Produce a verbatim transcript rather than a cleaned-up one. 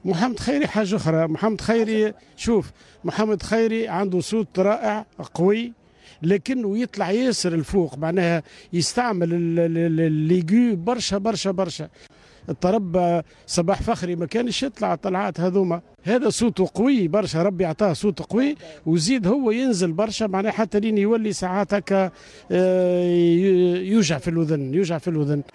محمد خيري حاجة أخرى. محمد خيري شوف، محمد خيري عنده صوت رائع قوي، لكنه يطلع ياسر الفوق، معناها يستعمل الليجو برشا برشا برشا. الطرب صباح فخري ما كانش يطلع طلعات هذوما، هذا صوته قوي برشا، ربي عطاه صوت قوي، وزيد هو ينزل برشا معناها حتى لين يولي ساعات هكا يوجع في الأذن، يوجع في الأذن.